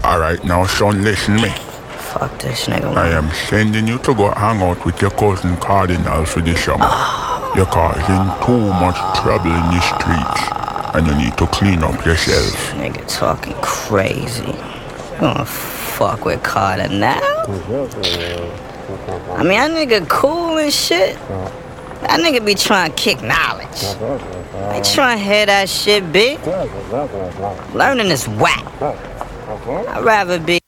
Alright, now son, listen me. Fuck this nigga, man. I am sending you to go hang out with your cousin Cardinal for the summer. You're causing too much trouble in the streets, and you need to clean up yourself. Nigga talking crazy. You wanna fuck with Carter now? I mean, that nigga cool and shit. That nigga be trying to kick knowledge. They trying to hear that shit, bitch. Learning is whack. I'd rather be